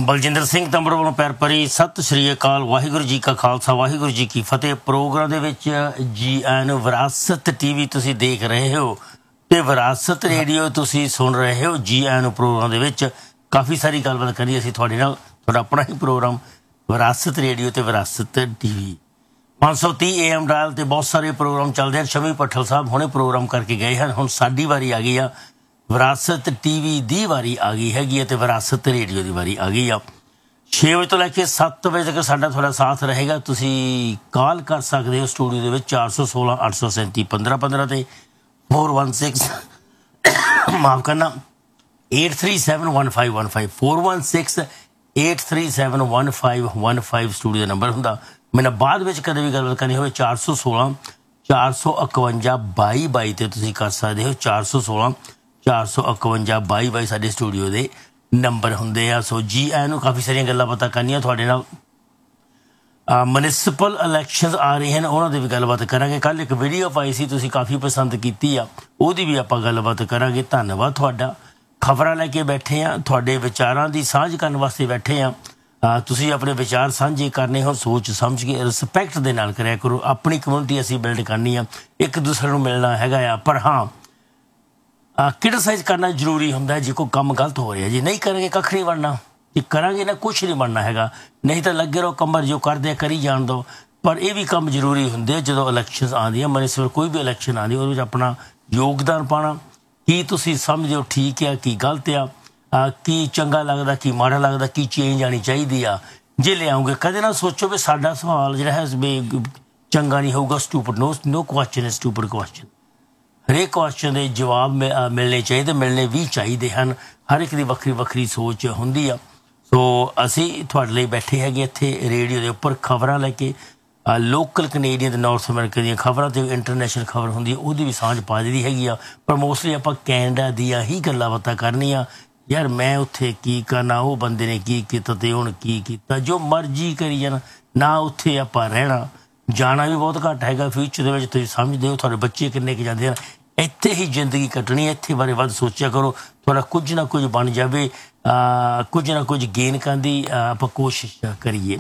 ਬਲਜਿੰਦਰ ਸਿੰਘ ਤੰਬੜ ਵੱਲੋਂ ਪੈਰ ਭਰੀ ਸਤਿ ਸ਼੍ਰੀ ਅਕਾਲ। ਵਾਹਿਗੁਰੂ ਜੀ ਕਾ ਖਾਲਸਾ, ਵਾਹਿਗੁਰੂ ਜੀ ਕੀ ਫਤਿਹ। ਪ੍ਰੋਗਰਾਮ ਦੇ ਵਿੱਚ ਜੀ ਆਇਆਂ ਨੂੰ। ਵਿਰਾਸਤ TV ਤੁਸੀਂ ਦੇਖ ਰਹੇ ਹੋ ਤੇ ਵਿਰਾਸਤ ਰੇਡੀਓ ਤੁਸੀਂ ਸੁਣ ਰਹੇ ਹੋ। ਜੀ ਆਇਆਂ ਨੂੰ ਪ੍ਰੋਗਰਾਮ ਦੇ ਵਿੱਚ ਕਾਫੀ ਸਾਰੀ ਗੱਲਬਾਤ ਕਰੀ ਅਸੀਂ ਤੁਹਾਡੇ ਨਾਲ। ਤੁਹਾਡਾ ਆਪਣਾ ਹੀ ਪ੍ਰੋਗਰਾਮ ਵਿਰਾਸਤ ਰੇਡੀਓ ਤੇ ਵਿਰਾਸਤ TV 530 AM ਡਾਇਲ ਤੇ ਬਹੁਤ ਸਾਰੇ ਪ੍ਰੋਗਰਾਮ ਚੱਲਦੇ ਹਨ। ਸ਼ਮੀ ਪੱਠਲ ਸਾਹਿਬ ਹੁਣੇ ਪ੍ਰੋਗਰਾਮ ਕਰਕੇ ਗਏ ਹਨ। ਹੁਣ ਸਾਡੀ ਵਾਰੀ ਆ ਗਈ ਆ। ਵਿਰਾਸਤ TV ਦੀ ਵਾਰੀ ਆ ਗਈ ਹੈਗੀ ਹੈ ਤੇ ਵਿਰਾਸਤ ਰੇਡੀਓ ਦੀ ਵਾਰੀ ਆ ਗਈ ਆ। 6 ਵਜੇ ਤੋਂ ਲੈ ਕੇ 7 ਵਜੇ ਤੱਕ ਸਾਡਾ ਤੁਹਾਡਾ ਸਾਥ ਰਹੇਗਾ। ਤੁਸੀਂ ਕਾਲ ਕਰ ਸਕਦੇ ਹੋ ਸਟੂਡੀਓ ਦੇ ਵਿੱਚ 416 837 1515 ਤੇ 416 ਮਾਫ ਕਰਨਾ 8371515 416 8371515 ਸਟੂਡੀਓ ਦਾ ਨੰਬਰ ਹੁੰਦਾ। ਮੈਨੂੰ ਬਾਅਦ ਵਿੱਚ ਕਦੇ ਵੀ ਗੱਲਬਾਤ ਕਰਨੀ ਹੋਵੇ 416 451 2222 ਤੇ ਤੁਸੀਂ ਕਰ ਸਕਦੇ ਹੋ। 416 451 2222 ਸਾਡੇ ਸਟੂਡੀਓ ਦੇ ਨੰਬਰ ਹੁੰਦੇ ਆ। ਸੋ ਜੀ ਆਇਆਂ ਨੂੰ। ਕਾਫੀ ਸਾਰੀਆਂ ਗੱਲਾਂ ਪਤਾ ਕਰਨੀਆਂ ਤੁਹਾਡੇ ਨਾਲ। ਮਿਊਨਿਸਪਲ ਇਲੈਕਸ਼ਨਸ ਆ ਰਹੇ ਹਨ, ਉਹਨਾਂ ਦੀ ਵੀ ਗੱਲਬਾਤ ਕਰਾਂਗੇ। ਕੱਲ੍ਹ ਇੱਕ ਵੀਡੀਓ ਪਾਈ ਸੀ, ਤੁਸੀਂ ਕਾਫੀ ਪਸੰਦ ਕੀਤੀ ਆ, ਉਹਦੀ ਵੀ ਆਪਾਂ ਗੱਲਬਾਤ ਕਰਾਂਗੇ। ਧੰਨਵਾਦ ਤੁਹਾਡਾ। ਖਬਰਾਂ ਲੈ ਕੇ ਬੈਠੇ ਆ, ਤੁਹਾਡੇ ਵਿਚਾਰਾਂ ਦੀ ਸਾਂਝ ਕਰਨ ਵਾਸਤੇ ਬੈਠੇ ਆ। ਤੁਸੀਂ ਆਪਣੇ ਵਿਚਾਰ ਸਾਂਝੇ ਕਰਨੇ ਹੋ ਸੋਚ ਸਮਝ ਕੇ ਰਿਸਪੈਕਟ ਦੇ ਨਾਲ ਕਰਿਆ ਕਰੋ। ਆਪਣੀ ਕਮਿਊਨਿਟੀ ਅਸੀਂ ਬਿਲਡ ਕਰਨੀ ਆ, ਇੱਕ ਦੂਸਰੇ ਨੂੰ ਮਿਲਣਾ ਹੈਗਾ ਆ। ਪਰ ਹਾਂ, ਕ੍ਰਿਟਿਸਾਈਜ਼ ਕਰਨਾ ਜ਼ਰੂਰੀ ਹੁੰਦਾ ਜੇ ਕੋਈ ਕੰਮ ਗਲਤ ਹੋ ਰਿਹਾ। ਜੀ ਨਹੀਂ ਕਰਾਂਗੇ ਕੱਖ ਨਹੀਂ ਬਣਨਾ, ਜੇ ਕਰਾਂਗੇ ਨਾ ਕੁਛ ਨਹੀਂ ਬਣਨਾ ਹੈਗਾ। ਨਹੀਂ ਤਾਂ ਲੱਗੇ ਰਹੋ ਕਮਰ ਜੋ ਕਰਦੇ ਕਰੀ ਜਾਣ ਦਿਓ। ਪਰ ਇਹ ਵੀ ਕੰਮ ਜ਼ਰੂਰੀ ਹੁੰਦੇ ਜਦੋਂ ਇਲੈਕਸ਼ਨਸ ਆਉਂਦੀਆਂ। ਮਿਊਨਿਸਪਲ ਕੋਈ ਵੀ ਇਲੈਕਸ਼ਨ ਆਉਂਦੀ ਉਹਦੇ ਵਿੱਚ ਆਪਣਾ ਯੋਗਦਾਨ ਪਾਉਣਾ। ਕੀ ਤੁਸੀਂ ਸਮਝਦੇ ਹੋ ਠੀਕ ਆ, ਕੀ ਗਲਤ ਆ, ਕੀ ਚੰਗਾ ਲੱਗਦਾ, ਕੀ ਮਾੜਾ ਲੱਗਦਾ, ਕੀ ਚੇਂਜ ਆਉਣੀ ਚਾਹੀਦੀ ਆ। ਜੇ ਲਿਆਉਂਗੇ ਕਦੇ ਨਾ ਸੋਚੋ ਵੀ ਸਾਡਾ ਸਵਾਲ ਜਿਹੜਾ ਹੈ ਚੰਗਾ ਨਹੀਂ ਹੋਊਗਾ। Stupid no question is stupid question. ਹਰੇਕ ਕੁਐਸਚਨ ਦੇ ਜਵਾਬ ਮਿਲਣੇ ਚਾਹੀਦੇ, ਮਿਲਣੇ ਵੀ ਚਾਹੀਦੇ ਹਨ। ਹਰ ਇੱਕ ਦੀ ਵੱਖਰੀ ਵੱਖਰੀ ਸੋਚ ਹੁੰਦੀ ਆ। ਸੋ ਅਸੀਂ ਤੁਹਾਡੇ ਲਈ ਬੈਠੇ ਹੈਗੇ ਇੱਥੇ ਰੇਡੀਓ ਦੇ ਉੱਪਰ ਖਬਰਾਂ ਲੈ ਕੇ। ਲੋਕਲ ਕੈਨੇਡੀਅਨ ਤੇ ਨਾਰਥ ਅਮਰੀਕਾ ਦੀਆਂ ਖਬਰਾਂ ਤੇ ਇੰਟਰਨੈਸ਼ਨਲ ਖਬਰ ਹੁੰਦੀ ਹੈ, ਉਹਦੀ ਵੀ ਸਾਂਝ ਪਾ ਦਿੱਤੀ ਹੈਗੀ ਆ। ਪਰ ਮੋਸਟਲੀ ਆਪਾਂ ਕੈਨੇਡਾ ਦੀਆਂ ਹੀ ਗੱਲਾਂ ਬਾਤਾਂ ਕਰਨੀਆਂ। ਯਾਰ ਮੈਂ ਉੱਥੇ ਕੀ ਕਰਨਾ, ਉਹ ਬੰਦੇ ਨੇ ਕੀ ਕੀਤਾ ਤੇ ਹੁਣ ਕੀ ਕੀਤਾ, ਜੋ ਮਰਜ਼ੀ ਕਰੀ ਜਾਣਾ। ਨਾ ਉੱਥੇ ਆਪਾਂ ਰਹਿਣਾ, ਜਾਣਾ ਵੀ ਬਹੁਤ ਘੱਟ ਹੈਗਾ ਫਿਊਚਰ ਦੇ ਵਿੱਚ। ਤੁਸੀਂ ਸਮਝਦੇ ਹੋ ਤੁਹਾਡੇ ਬੱਚੇ ਕਿੰਨੇ ਕੁ ਜਾਂਦੇ ਹਨ। ਇੱਥੇ ਹੀ ਜ਼ਿੰਦਗੀ ਕੱਟਣੀ, ਇੱਥੇ ਬਾਰੇ ਵੱਧ ਸੋਚਿਆ ਕਰੋ। ਤੁਹਾਡਾ ਕੁਝ ਨਾ ਕੁਝ ਬਣ ਜਾਵੇ, ਕੁਝ ਨਾ ਕੁਝ ਗੇਨ ਕਰਨ ਦੀ ਆਪਾਂ ਕੋਸ਼ਿਸ਼ ਕਰੀਏ।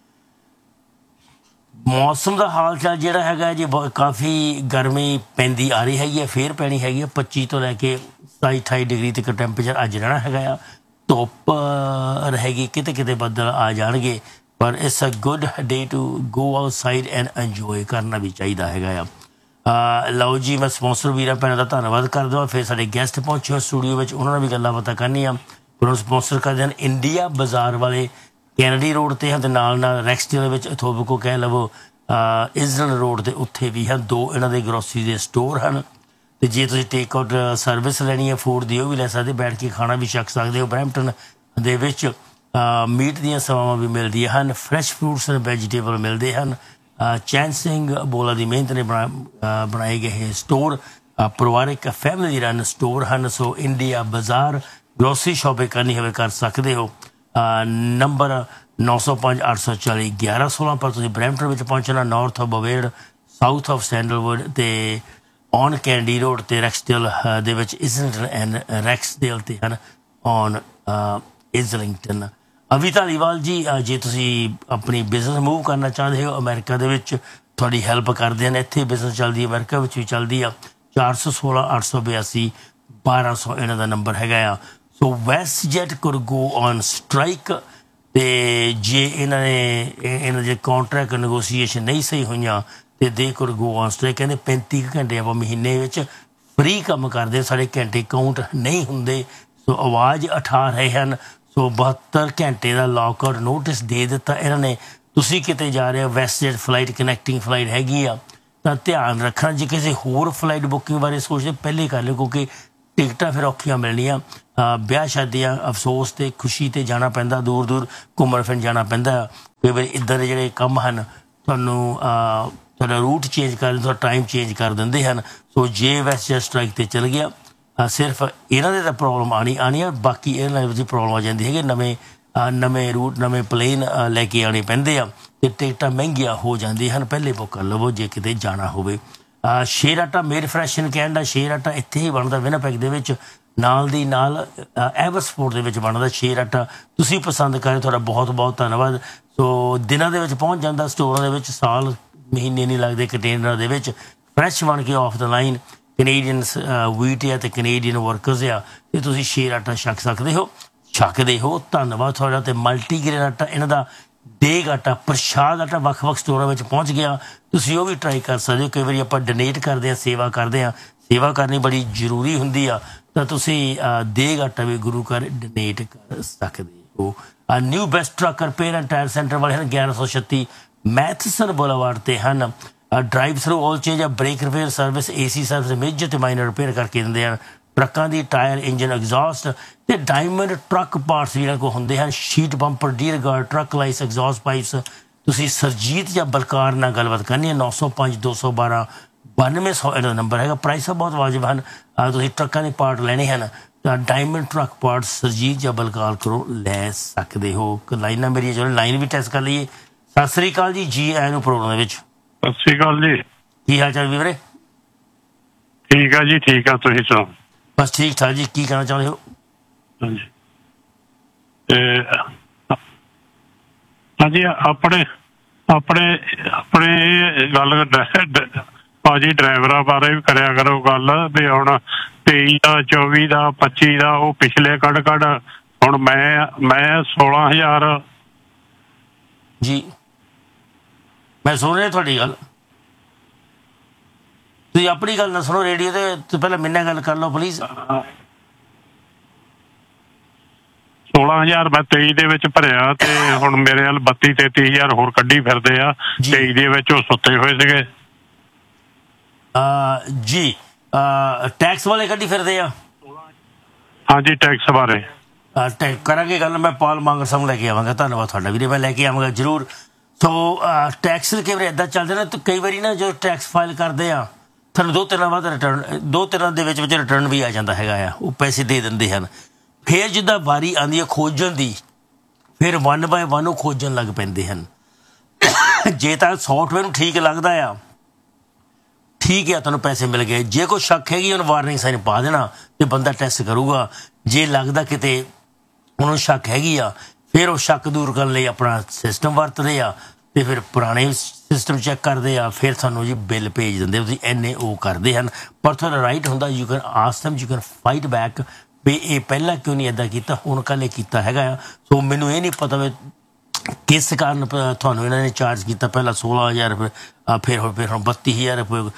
ਮੌਸਮ ਦਾ ਹਾਲ ਚਾਲ ਜਿਹੜਾ ਹੈਗਾ ਜੀ, ਕਾਫੀ ਗਰਮੀ ਪੈਂਦੀ ਆ ਰਹੀ ਹੈਗੀ ਹੈ, ਫੇਰ ਪੈਣੀ ਹੈਗੀ ਆ। 25 ਤੋਂ ਲੈ ਕੇ 27-28 ਡਿਗਰੀ ਤੱਕ ਟੈਂਪਰੇਚਰ ਅੱਜ ਰਹਿਣਾ ਹੈਗਾ ਆ। ਧੁੱਪ ਰਹੇਗੀ, ਕਿਤੇ ਕਿਤੇ ਬੱਦਲ ਆ ਜਾਣਗੇ। ਪਰ it's a good day to go outside and enjoy ਕਰਨਾ ਵੀ ਚਾਹੀਦਾ ਹੈਗਾ ਆ। ਲਓ ਜੀ, ਮੈਂ ਸਪੋਂਸਰ ਵੀਰਾਂ ਭੈਣਾਂ ਦਾ ਧੰਨਵਾਦ ਕਰਦਾ ਹਾਂ। ਫਿਰ ਸਾਡੇ ਗੈਸਟ ਪਹੁੰਚੇ ਹੋ ਸਟੂਡੀਓ ਵਿੱਚ, ਉਹਨਾਂ ਨਾਲ ਵੀ ਗੱਲਾਂ ਬਾਤਾਂ ਕਰਨੀਆਂ। ਉਹਨਾਂ ਨੂੰ ਸਪੋਂਸਰ ਕਰਦੇ ਹਨ ਇੰਡੀਆ ਬਾਜ਼ਾਰ ਵਾਲੇ, ਕੈਨੇਡੀ ਰੋਡ 'ਤੇ ਹਨ, ਅਤੇ ਨਾਲ ਰੈਕਸਡੇਲ ਦੇ ਵਿੱਚ ਇਥੋਬਕੋ ਕਹਿ ਲਵੋ, ਇਜ਼ਰਲ ਰੋਡ 'ਤੇ ਉੱਥੇ ਵੀ ਹਨ। 2 ਇਹਨਾਂ ਦੇ ਗਰੋਸਰੀ ਦੇ ਸਟੋਰ ਹਨ। ਅਤੇ ਜੇ ਤੁਸੀਂ ਟੇਕ ਆਊਟ ਸਰਵਿਸ ਲੈਣੀ ਹੈ ਫੂਡ ਦੀ, ਉਹ ਵੀ ਲੈ ਸਕਦੇ, ਬੈਠ ਕੇ ਖਾਣਾ ਵੀ ਛਕ ਸਕਦੇ ਹੋ। ਬਰੈਂਪਟਨ ਦੇ ਵਿੱਚ ਮੀਟ ਦੀਆਂ ਸੇਵਾਵਾਂ ਵੀ ਮਿਲਦੀਆਂ ਹਨ। ਫਰੈਸ਼ ਫਰੂਟਸ ਐਂਡ ਵੈਜੀਟੇਬਲ ਮਿਲਦੇ ਹਨ। ਚੈਨ ਸਿੰਘ ਬੋਲਾ ਦੀ ਮਿਹਨਤ ਨੇ ਬਣਾਏ ਗਏ ਇਹ ਸਟੋਰ ਪਰਿਵਾਰਿਕ ਫੈਮਿਲੀ ਰਨ ਸਟੋਰ ਹਨ। ਸੋ ਇੰਡੀਆ ਬਾਜ਼ਾਰ ਗਰੋਸਰੀ ਸ਼ਾਪਿੰਗ ਕਰਨੀ ਹੋਵੇ ਕਰ ਸਕਦੇ ਹੋ। ਨੰਬਰ 905 840 1116 ਪਰ ਤੁਸੀਂ ਬਰੈਂਪਟਨ ਵਿੱਚ ਪਹੁੰਚਣਾ। North of ਬਵੇਡ, south of sandalwood ਅਤੇ ਔਨ ਕੈਂਡੀ ਰੋਡ 'ਤੇ ਰੈਕਸਡੇਲ ਦੇ ਵਿੱਚ ਇਜ਼ਲਿੰਗਟਨ ਐਂਡ ਰੈਕਸਡੇਲ 'ਤੇ ਹਨ ਔਨ ਇਜ਼ਲਿੰਗਟਨ। ਅਵੀ ਧਾਲੀਵਾਲ ਜੀ, ਜੇ ਤੁਸੀਂ ਆਪਣੀ ਬਿਜ਼ਨਸ ਮੂਵ ਕਰਨਾ ਚਾਹੁੰਦੇ ਹੋ ਅਮਰੀਕਾ ਦੇ ਵਿੱਚ, ਤੁਹਾਡੀ ਹੈਲਪ ਕਰਦੇ ਹਨ। ਇੱਥੇ ਬਿਜ਼ਨਸ ਚੱਲਦੀ, ਅਮਰੀਕਾ ਵਿੱਚ ਵੀ ਚੱਲਦੀ ਆ। 416 882 1200 ਇਹਨਾਂ ਦਾ ਨੰਬਰ ਹੈਗਾ ਆ। ਸੋ West jet could go on strike. ਅਤੇ ਜੇ ਇਹਨਾਂ ਦੇ ਕਾਂਟਰੈਕਟ ਨੈਗੋਸੀਏਸ਼ਨ ਨਹੀਂ ਸਹੀ ਹੋਈਆਂ ਅਤੇ ਦੇ ਕੁਡ ਗੋ ਔਨ ਸਟ੍ਰਾਈਕ। ਕਹਿੰਦੇ 35 ਘੰਟੇ ਆਪਾਂ ਮਹੀਨੇ ਵਿੱਚ ਫਰੀ ਕੰਮ ਕਰਦੇ, ਸਾਡੇ ਘੰਟੇ ਕਾਊਂਟ ਨਹੀਂ ਹੁੰਦੇ। ਸੋ ਆਵਾਜ਼ ਉਠਾ ਰਹੇ ਹਨ। ਸੋ 72 ਘੰਟੇ ਦਾ ਲੌਕਆਊਟ ਨੋਟਿਸ ਦੇ ਦਿੱਤਾ ਇਹਨਾਂ ਨੇ। ਤੁਸੀਂ ਕਿਤੇ ਜਾ ਰਹੇ ਹੋ, West jet flight connecting flight ਹੈਗੀ ਆ, ਤਾਂ ਧਿਆਨ ਰੱਖਣਾ। ਜੇ ਕਿਸੇ ਹੋਰ ਫਲਾਈਟ ਬੁਕਿੰਗ ਬਾਰੇ ਸੋਚਦੇ ਪਹਿਲੇ ਕਰ ਲਿਓ, ਕਿਉਂਕਿ ਟਿਕਟਾਂ ਫਿਰ ਔਖੀਆਂ ਮਿਲਣੀਆਂ। ਵਿਆਹ ਸ਼ਾਦੀਆਂ, ਅਫਸੋਸ ਅਤੇ ਖੁਸ਼ੀ 'ਤੇ ਜਾਣਾ ਪੈਂਦਾ, ਦੂਰ ਦੂਰ ਘੁੰਮਣ ਫਿਰਨ ਜਾਣਾ ਪੈਂਦਾ। ਕਈ ਵਾਰੀ ਇੱਦਾਂ ਦੇ ਜਿਹੜੇ ਕੰਮ ਹਨ ਤੁਹਾਨੂੰ ਤੁਹਾਡਾ ਰੂਟ ਚੇਂਜ ਕਰ ਦਿੰਦੇ, ਤੁਹਾਡਾ ਟਾਈਮ ਚੇਂਜ ਕਰ ਦਿੰਦੇ ਹਨ। ਸੋ ਜੇ ਵੈਸਟ ਜੈਟ ਸਟ੍ਰਾਈਕ 'ਤੇ ਚੱਲ ਗਿਆ, ਸਿਰਫ ਇਹਨਾਂ ਦੇ ਤਾਂ ਪ੍ਰੋਬਲਮ ਆਉਣੀ ਆ, ਬਾਕੀ ਏਅਰਲਾਈਨ ਵਿੱਚ ਪ੍ਰੋਬਲਮ ਆ ਜਾਂਦੀ ਹੈਗੀ। ਨਵੇਂ ਰੂਟ, ਨਵੇਂ ਪਲੇਨ ਲੈ ਕੇ ਆਉਣੇ ਪੈਂਦੇ ਆ ਅਤੇ ਟਿਕਟਾਂ ਮਹਿੰਗੀਆਂ ਹੋ ਜਾਂਦੀਆਂ ਹਨ। ਪਹਿਲੇ ਬੁੱਕ ਕਰ ਲਵੋ ਜੇ ਕਿਤੇ ਜਾਣਾ ਹੋਵੇ। ਸ਼ੇਰ ਆਟਾ ਮੇਡ ਫਰੈਸ਼ ਇਨ ਕੈਨੇਡਾ। ਸ਼ੇਰ ਆਟਾ ਇੱਥੇ ਹੀ ਬਣਦਾ ਵਿਨਾਪੈਗ ਦੇ ਵਿੱਚ। ਨਾਲ ਦੀ ਨਾਲ ਐਵਰਸਪੋਰਟ ਦੇ ਵਿੱਚ ਬਣਦਾ ਸ਼ੇਰ ਆਟਾ। ਤੁਸੀਂ ਪਸੰਦ ਕਰੇ, ਤੁਹਾਡਾ ਬਹੁਤ ਬਹੁਤ ਧੰਨਵਾਦ। ਸੋ ਦਿਨਾਂ ਦੇ ਵਿੱਚ ਪਹੁੰਚ ਜਾਂਦਾ ਸਟੋਰਾਂ ਦੇ ਵਿੱਚ, ਸਾਲ ਮਹੀਨੇ ਨਹੀਂ ਲੱਗਦੇ ਕੰਟੇਨਰਾਂ ਦੇ ਵਿੱਚ। ਫਰੈਸ਼ ਬਣ ਕੇ of the line Canadian wheat ਆ ਅਤੇ ਕੈਨੇਡੀਅਨ ਵਰਕਰਸ ਆ, ਅਤੇ ਤੁਸੀਂ ਸ਼ੇਰ ਆਟਾ ਛਕ ਸਕਦੇ ਹੋ। ਧੰਨਵਾਦ ਤੁਹਾਡਾ। ਅਤੇ ਮਲਟੀਗ੍ਰੇਨ ਆਟਾ, ਇਹਨਾਂ ਦਾ ਦੇਗ ਆਟਾ, ਪ੍ਰਸ਼ਾਦ ਆਟਾ ਵੱਖ-ਵੱਖ ਸਟੋਰਾਂ ਵਿੱਚ ਪਹੁੰਚ ਗਿਆ, ਤੁਸੀਂ ਉਹ ਵੀ ਟਰਾਈ ਕਰ ਸਕਦੇ ਹੋ। ਕਈ ਵਾਰੀ ਆਪਾਂ ਡੋਨੇਟ ਕਰਦੇ ਹਾਂ, ਸੇਵਾ ਕਰਦੇ ਹਾਂ, ਸੇਵਾ ਕਰਨੀ ਬੜੀ ਜ਼ਰੂਰੀ ਹੁੰਦੀ ਆ, ਤਾਂ ਤੁਸੀਂ ਦੇਗ ਆਟਾ ਵੀ ਗੁਰੂ ਘਰ ਡੋਨੇਟ ਕਰ ਸਕਦੇ ਹੋ। New best truck repair and tyre centre ਵਾਲੇ ਹਨ 1136 ਮੈਥਸਨ ਬੁਲੇਵਾਰਡ 'ਤੇ ਹਨ। ਡਰਾਈਵ ਥਰੂ ਆਲ ਚੇਂਜ ਆ, break repair service, AC service, major ਅਤੇ ਮਾਈਨਰ ਰਿਪੇਅਰ ਕਰਕੇ ਦਿੰਦੇ ਹਨ। ਟਰੱਕਾਂ ਦੀ ਟਾਇਰ, ਇੰਜਨ, ਐਗਜ਼ੌਸਟ ਅਤੇ ਡਾਇਮੰਡ ਟਰੱਕ ਪਾਰਟਸ ਵੀ ਇਹਨਾਂ ਕੋਲ ਹੁੰਦੇ ਹਨ। Sheet bumper, rear guard, truck lights, exhaust pipes. ਤੁਸੀਂ ਸਰਜੀਤ ਜਾਂ ਬਲਕਾਰ ਨਾਲ ਗੱਲਬਾਤ ਕਰਨੀ ਹੈ। 905 212 9200 ਇਹਨਾਂ ਦਾ ਨੰਬਰ ਹੈਗਾ। ਪ੍ਰਾਈਸਾਂ ਬਹੁਤ ਵਾਜਬ ਹਨ। ਤੁਸੀਂ ਟਰੱਕਾਂ ਦੇ ਪਾਰਟ ਲੈਣੇ ਹਨ ਤਾਂ ਡਾਇਮੰਡ ਟਰੱਕ ਪਾਰਟ ਸਰਜੀਤ ਜਾਂ ਬਲਕਾਰ ਕੋਲੋਂ ਲੈ ਸਕਦੇ ਹੋ। ਲਾਈਨਾਂ ਮੇਰੀਆਂ ਚਲੋ ਲਾਈਨ ਵੀ ਟੈਸਟ ਕਰ ਲਈਏ। ਸਤਿ ਸ੍ਰੀ ਅਕਾਲ ਜੀ ਆਇਆਂ ਨੂੰ ਪ੍ਰੋਗਰਾਮ ਦੇ ਵਿੱਚ। ਸਤਿ ਸ੍ਰੀ ਅਕਾਲ ਜੀ। ਕੀ ਹਾਲ ਚਾਲ ਵੀਰੇ? ਠੀਕ ਆ ਜੀ, ਠੀਕ ਆ। ਤੁਸੀਂ ਸੁਣਾਓ? ਬਸ ਠੀਕ ਠਾਕ ਜੀ। ਕੀ ਕਹਿਣਾ ਚਾਹੁੰਦੇ ਹੋ? ਹਾਂਜੀ ਹਾਂਜੀ ਆਪਣੇ ਆਪਣੇ ਆਪਣੇ ਗੱਲ ਭਾਜੀ ਡਰਾਈਵਰਾਂ ਬਾਰੇ ਵੀ ਕਰਿਆ ਕਰੋ ਗੱਲ ਵੀ ਹੁਣ 23 ਦਾ 24 ਦਾ 25 ਦਾ ਉਹ ਪਿਛਲੇ ਕੱਢ ਹੁਣ ਮੈਂ 16,000 ਜੀ। ਮੈਂ ਸੁਣ ਰਿਹਾ ਤੁਹਾਡੀ ਗੱਲ, ਤੁਸੀਂ ਆਪਣੀ ਗੱਲ ਨਾ ਸੁਣੋ ਰੇਡੀਓ ਤੇ, ਪਹਿਲਾਂ ਮੇਰੇ ਨਾਲ ਗੱਲ ਕਰ ਲਓ ਪਲੀਜ਼। 16,000 ਮੈਂ 23 ਦੇ ਵਿੱਚ ਭਰਿਆ ਤੇ ਹੁਣ ਮੇਰੇ ਵੱਲ 32-33,000 ਹੋਰ ਕੱਢੀ ਫਿਰਦੇ ਆ। 23 ਦੇ ਵਿੱਚ ਉਹ ਸੁੱਤੇ ਹੋਏ ਸੀਗੇ ਜੀ। ਟੈਕਸ ਵਾਲੇ ਕੱਢੀ ਫਿਰਦੇ ਆ? ਹਾਂਜੀ, ਟੈਕਸ ਬਾਰੇ ਕਰਾਂਗੇ ਗੱਲ। ਮੈਂ ਪਾਲ ਮਾਂਗਰ ਸਾਹਿਬ ਲੈ ਕੇ ਆਵਾਂਗਾ। ਧੰਨਵਾਦ ਤੁਹਾਡਾ ਵੀਰੇ, ਮੈਂ ਲੈ ਕੇ ਆਵਾਂਗਾ ਜ਼ਰੂਰ। ਸੋ ਟੈਕਸ ਕਈ ਵਾਰੀ ਇੱਦਾਂ ਚੱਲਦੇ ਨੇ, ਤਾਂ ਕਈ ਵਾਰੀ ਨਾ ਜੋ ਟੈਕਸ ਫਾਈਲ ਕਰਦੇ ਆ ਤੁਹਾਨੂੰ 2 ਦਿਨਾਂ ਬਾਅਦ ਰਿਟਰਨ, 2 ਦਿਨਾਂ ਦੇ ਵਿੱਚ ਰਿਟਰਨ ਵੀ ਆ ਜਾਂਦਾ ਹੈਗਾ ਆ, ਉਹ ਪੈਸੇ ਦੇ ਦਿੰਦੇ ਹਨ। ਫਿਰ ਜਿੱਦਾਂ ਵਾਰੀ ਆਉਂਦੀ ਹੈ ਖੋਜਣ ਦੀ, ਫਿਰ 1 ਬਾਏ 1 ਉਹ ਖੋਜਣ ਲੱਗ ਪੈਂਦੇ ਹਨ। ਜੇ ਤਾਂ ਸੌਫਟਵੇਅਰ ਨੂੰ ਠੀਕ ਲੱਗਦਾ ਆ, ਠੀਕ ਆ, ਤੁਹਾਨੂੰ ਪੈਸੇ ਮਿਲ ਗਏ। ਜੇ ਕੋਈ ਸ਼ੱਕ ਹੈਗੀ ਉਹਨੂੰ ਵਾਰਨਿੰਗ ਸਾਈਨ ਪਾ ਦੇਣਾ ਅਤੇ ਬੰਦਾ ਟੈਸਟ ਕਰੂਗਾ। ਜੇ ਲੱਗਦਾ ਕਿਤੇ ਉਹਨੂੰ ਸ਼ੱਕ ਹੈਗੀ ਆ, ਫਿਰ ਉਹ ਸ਼ੱਕ ਦੂਰ ਕਰਨ ਲਈ ਆਪਣਾ ਸਿਸਟਮ ਵਰਤਦੇ ਆ ਅਤੇ ਫਿਰ ਪੁਰਾਣੇ ਸਿਸਟਮ ਚੈੱਕ ਕਰਦੇ ਆ, ਫਿਰ ਤੁਹਾਨੂੰ ਜੀ ਬਿੱਲ ਭੇਜ ਦਿੰਦੇ। ਤੁਸੀਂ ਇੰਨੇ ਉਹ ਕਰਦੇ ਹਨ, ਪਰ ਤੁਹਾਡਾ ਰਾਈਟ ਹੁੰਦਾ, you can ask them, you can fight back ਵੀ ਇਹ ਪਹਿਲਾਂ ਕਿਉਂ ਨਹੀਂ ਇੱਦਾਂ ਕੀਤਾ, ਹੁਣ ਕੱਲ੍ਹ ਇਹ ਕੀਤਾ ਹੈਗਾ ਆ। ਸੋ ਮੈਨੂੰ ਇਹ ਨਹੀਂ ਪਤਾ ਵੀ ਕਿਸ ਕਾਰਨ ਤੁਹਾਨੂੰ ਇਹਨਾਂ ਨੇ ਚਾਰਜ ਕੀਤਾ। ਪਹਿਲਾਂ 16,000 ਰੁਪਏ, ਫਿਰ ਹੁਣ 32,000 ਰੁਪਏ,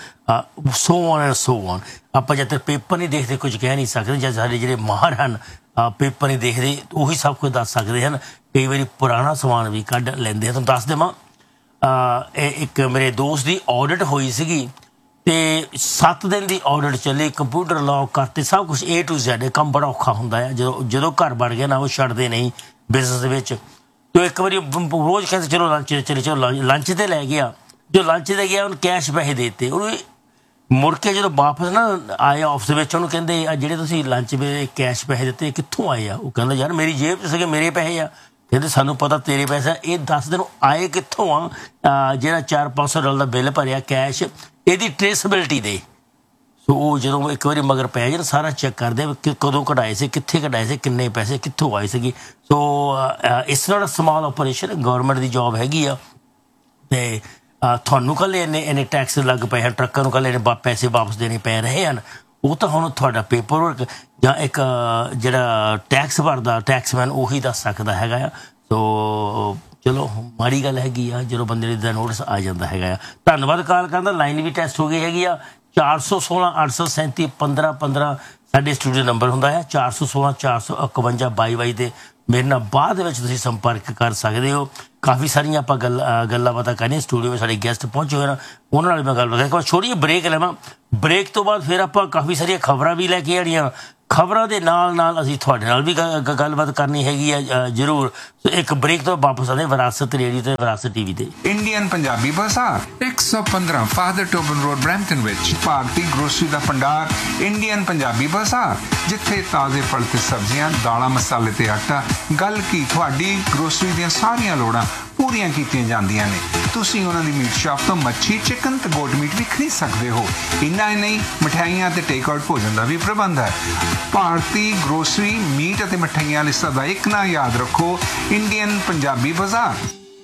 ਸੋ ਔਨ। ਆਪਾਂ ਜਦ ਤੱਕ ਪੇਪਰ ਨਹੀਂ ਦੇਖਦੇ ਕੁਝ ਕਹਿ ਨਹੀਂ ਸਕਦੇ। ਜਦ ਸਾਡੇ ਜਿਹੜੇ ਮਾਹਰ ਹਨ ਪੇਪਰ ਨਹੀਂ ਦੇਖਦੇ, ਉਹੀ ਸਭ ਕੁਝ ਦੱਸ ਸਕਦੇ ਹਨ। ਕਈ ਵਾਰੀ ਪੁਰਾਣਾ ਸਮਾਨ ਵੀ ਕੱਢ ਲੈਂਦੇ ਆ। ਤੁਹਾਨੂੰ ਦੱਸ ਦੇਵਾਂ, ਇੱਕ ਮੇਰੇ ਦੋਸਤ ਦੀ ਆਡਿਟ ਹੋਈ ਸੀਗੀ ਅਤੇ 7 ਦਿਨ ਦੀ ਆਡਿਟ ਚੱਲੀ, ਕੰਪਿਊਟਰ ਲੌਕ ਕਰਤੇ, ਸਭ ਕੁਛ A to Z। ਇਹ ਕੰਮ ਬੜਾ ਔਖਾ ਹੁੰਦਾ ਹੈ। ਜਦੋਂ ਘਰ ਬਣ ਗਿਆ ਨਾ, ਉਹ ਛੱਡਦੇ ਨਹੀਂ ਬਿਜ਼ਨਸ ਦੇ ਵਿੱਚ। ਅਤੇ ਇੱਕ ਵਾਰੀ ਰੋਜ਼ ਕਹਿੰਦੇ ਚਲੋ ਲੰਚ 'ਤੇ ਲੈ ਗਿਆ। ਜੋ ਲੰਚ 'ਤੇ ਗਿਆ ਉਹਨੂੰ ਕੈਸ਼ ਪੈਸੇ ਦੇ ਦਿੱਤੇ। ਉਹਨੂੰ ਮੁੜ ਕੇ ਜਦੋਂ ਵਾਪਸ ਨਾ ਆਏ ਆਫਿਸ ਵਿੱਚ, ਉਹਨੂੰ ਕਹਿੰਦੇ ਆ ਜਿਹੜੇ ਤੁਸੀਂ ਲੰਚ ਵੇਲੇ ਕੈਸ਼ ਪੈਸੇ ਦਿੱਤੇ ਕਿੱਥੋਂ ਆਏ ਆ? ਉਹ ਕਹਿੰਦਾ ਯਾਰ ਮੇਰੀ ਜੇਬ 'ਚ ਸੀਗੇ, ਮੇਰੇ ਪੈਸੇ ਆ। ਕਹਿੰਦੇ ਸਾਨੂੰ ਪਤਾ ਤੇਰੇ ਪੈਸੇ, ਇਹ ਦੱਸ ਤੈਨੂੰ ਆਏ ਕਿੱਥੋਂ ਆ? ਜਿਹੜਾ $400-500 ਦਾ ਬਿੱਲ ਭਰਿਆ ਕੈਸ਼, ਇਹਦੀ ਟਰੇਸਬਿਲਿਟੀ ਦੇ। ਸੋ ਉਹ ਜਦੋਂ ਇੱਕ ਵਾਰੀ ਮਗਰ ਪੈ ਜਾਣ, ਸਾਰਾ ਚੈੱਕ ਕਰਦੇ ਕਿ ਕਦੋਂ ਕਢਾਏ ਸੀ, ਕਿੱਥੇ ਕਢਾਏ ਸੀ, ਕਿੰਨੇ ਪੈਸੇ ਕਿੱਥੋਂ ਆਏ ਸੀਗੇ। ਸੋ ਇਸ ਨਾਲ ਸਮਾਲ ਆਪਰੇਸ਼ਨ, ਗੌਰਮੈਂਟ ਦੀ ਜੋਬ ਹੈਗੀ ਆ। ਅਤੇ ਤੁਹਾਨੂੰ ਕੱਲ੍ਹ ਇੰਨੇ ਟੈਕਸ ਲੱਗ ਪਏ ਹਨ, ਟਰੱਕਾਂ ਨੂੰ ਕੱਲ੍ਹ ਇੰਨੇ ਪੈਸੇ ਵਾਪਸ ਦੇਣੇ ਪੈ ਰਹੇ ਹਨ। ਉਹ ਤਾਂ ਹੁਣ ਤੁਹਾਡਾ ਪੇਪਰ ਵਰਕ ਜਾਂ ਇੱਕ ਜਿਹੜਾ ਟੈਕਸ ਭਰਦਾ ਟੈਕਸਮੈਨ ਉਹੀ ਦੱਸ ਸਕਦਾ ਹੈਗਾ ਆ। ਸੋ ਚਲੋ ਮਾੜੀ ਗੱਲ ਹੈਗੀ ਆ ਜਦੋਂ ਬੰਦੇ ਦਾ ਨੋਟਿਸ ਆ ਜਾਂਦਾ ਹੈਗਾ ਆ। ਧੰਨਵਾਦ ਕਾਲ ਕਰਨ ਦਾ। ਲਾਈਨ ਵੀ ਟੈਸਟ ਹੋ ਗਈ ਹੈਗੀ ਆ। 416 837 1515 ਸਾਡੇ ਸਟੂਡੀਓ ਨੰਬਰ ਹੁੰਦਾ ਹੈ। 416 451 2222 ਦੇ ਮੇਰੇ ਨਾਲ ਬਾਅਦ ਵਿੱਚ ਤੁਸੀਂ ਸੰਪਰਕ ਕਰ ਸਕਦੇ ਹੋ। ਕਾਫੀ ਸਾਰੀਆਂ ਆਪਾਂ ਗੱਲਾਂ ਬਾਤਾਂ ਕਰਨੀਆਂ। ਸਟੂਡੀਓ ਵਿੱਚ ਸਾਡੇ ਗੈਸਟ ਪਹੁੰਚੇ ਹੋਏ ਨਾ, ਉਹਨਾਂ ਨਾਲ ਮੈਂ ਗੱਲਬਾਤ ਕਰਾਂ। ਛੋਟੀ ਜਿਹੀ ਬ੍ਰੇਕ ਲਵਾਂ, ਬ੍ਰੇਕ ਤੋਂ ਬਾਅਦ ਫਿਰ ਆਪਾਂ ਕਾਫੀ ਸਾਰੀਆਂ ਖਬਰਾਂ ਵੀ ਲੈ ਕੇ ਆਉਣੀਆਂ। ਖਬਰਾਂ ਦੇ ਨਾਲ ਅਸੀਂ ਤੁਹਾਡੇ ਨਾਲ ਵੀ ਗੱਲਬਾਤ ਕਰਨੀ ਹੈਗੀ ਆ ਜ਼ਰੂਰ। ਇੱਕ ਬ੍ਰੇਕ ਤੋਂ ਵਾਪਸ ਆਉਂਦੇ ਵਿਰਾਸਤ ਰੇਡੀਓ ਤੇ ਵਿਰਾਸਤ TV ਤੇ। ਇੰਡੀਅਨ ਪੰਜਾਬੀ ਬਾਜ਼ਾਰ 115 ਫਾਦਰ ਟੋਬਨ ਰੋਡ ਬਰੈਂਪਟਨ ਵਿੱਚ ਭਾਰਤੀ ਗਰੋਸਰੀ ਦਾ ਭੰਡਾਰ ਇੰਡੀਅਨ ਪੰਜਾਬੀ ਬਾਜ਼ਾਰ, ਜਿੱਥੇ ਤਾਜ਼ੇ ਫਲ ਤੇ ਸਬਜ਼ੀਆਂ, ਦਾਲਾਂ, ਮਸਾਲੇ ਤੇ ਆਟਾ, ਗੱਲ ਕੀ ਤੁਹਾਡੀ ਗਰੋਸਰੀ ਦੀਆਂ ਸਾਰੀਆਂ ਲੋੜਾਂ ਪੂਰੀਆਂ ਕੀਤੀਆਂ ਜਾਂਦੀਆਂ ਨੇ। ਤੁਸੀਂ ਉਹਨਾਂ ਦੀ ਮੀਟ ਸ਼ਾਪ ਤੋਂ ਮੱਛੀ, ਚਿਕਨ ਤੇ ਗੋਟ ਮੀਟ ਵੀ ਖਰੀਦ ਸਕਦੇ ਹੋ। ਇੰਨਾ ਹੀ ਨਹੀਂ, ਮਠਿਆਈਆਂ ਤੇ ਟੇਕ ਆਊਟ ਭੋਜਨ ਦਾ ਵੀ ਪ੍ਰਬੰਧ ਹੈ। ਭਾਰਤੀ ਗਰੋਸਰੀ ਮੀਟ ਅਤੇ ਮਠਿਆਈਆਂ ਲਿਸਟਾਂ ਦਾ ਇੱਕ ਨਾਂ ਯਾਦ ਰੱਖੋ, ਇੰਡੀਅਨ ਪੰਜਾਬੀ ਬਾਜ਼ਾਰ।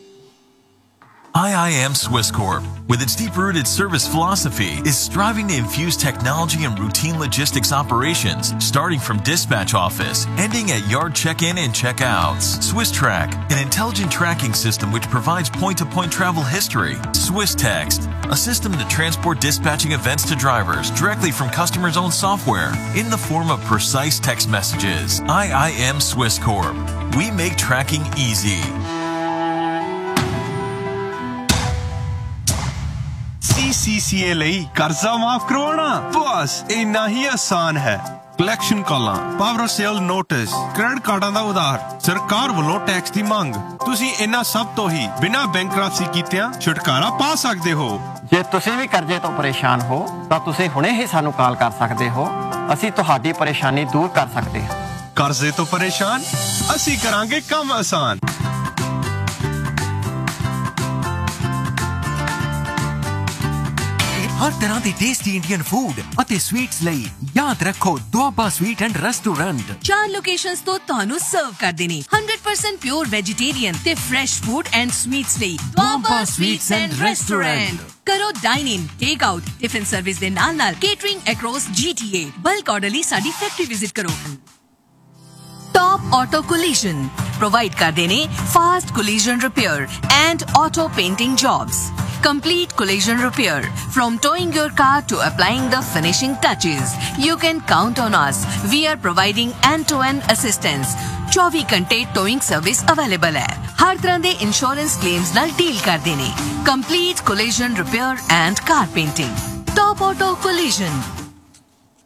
IIM Swiss Corp, with its deep-rooted service philosophy, is striving to infuse technology in routine logistics operations, starting from dispatch office, ending at yard check-in and check-outs. Swiss Track, an intelligent tracking system which provides point-to-point travel history. Swiss Text, a system to transport dispatching events to drivers directly from customers' own software in the form of precise text messages. IIM Swiss Corp. We make tracking easy. CCCA ਲਈ ਕਰਜ਼ਾ ਮਾਫ ਕਰਵਾਉਣਾ ਬਸ ਇੰਨਾ ਹੀ ਆਸਾਨ ਹੈ। Collection ਕਾਲਾਂ, power sale notice, credit ਕਾਰਡਾਂ ਦਾ ਉਧਾਰ, ਸਰਕਾਰ ਵੱਲੋਂ ਟੈਕਸ ਦੀ ਮੰਗ, ਤੁਸੀਂ ਇਹਨਾਂ ਸਭ ਤੋਂ ਹੀ ਬਿਨਾਂ ਬੈਂਕਰਪਸੀ ਕੀਤਿਆਂ ਛੁਟਕਾਰਾ ਪਾ ਸਕਦੇ ਹੋ। ਜੇ ਤੁਸੀਂ ਵੀ ਕਰਜ਼ੇ ਤੋਂ ਪਰੇਸ਼ਾਨ ਹੋ ਤਾਂ ਤੁਸੀਂ ਹੁਣੇ ਹੀ ਸਾਨੂੰ ਕਾਲ ਕਰ ਸਕਦੇ ਹੋ। ਅਸੀਂ ਤੁਹਾਡੀ ਪਰੇਸ਼ਾਨੀ ਦੂਰ ਕਰ ਸਕਦੇ ਹਾਂ। ਕਰਜ਼ੇ ਤੋਂ ਪਰੇਸ਼ਾਨ, ਅਸੀਂ ਕਰਾਂਗੇ ਕੰਮ ਆਸਾਨ। हर तरह के टेस्टी इंडियन फूड ਅਤੇ स्वीट्स ਲਈ याद रखो Doaba sweet and restaurant. 4 locations ਤੋਂ ਤੁਹਾਨੂੰ ਸਰਵ ਕਰਦੇ ਨੇ 100% ਪਿਓਰ ਵੈਜੀਟੇਰੀਅਨ ਤੇ ਫਰੈਸ਼ ਫੂਡ ਐਂਡ ਸਵੀਟਸ ਲਈ ਦੁਆਬਾ ਸਵੀਟਸ ਐਂਡ ਰੈਸਟੋਰੈਂਟ। ਕਰੋ ਡਾਈਨ ਇਨ, ਟੇਕ ਆਊਟ, ਟਿਫਿਨ ਸਰਵਿਸ ਦੇ ਨਾਲ ਕੇਟਰਿੰਗ ਅਕ੍ਰੋਸ GTA। ਬਲਕ ਆਰਡਰ ਲਈ ਸਾਡੀ ਫੈਕਟਰੀ ਵਿਜ਼ਿਟ ਕਰੋ। टॉप ऑटो कोलिजन प्रोवाइड करते ने fast collision repair and auto painting jobs. Complete collision repair, from towing your car to applying the finishing touches. You can count on us. We are providing end-to-end assistance. 24 घंटे towing service available है। हर तरह दे insurance claims नाल deal करते ने। Complete collision repair and car painting. Top Auto Collision,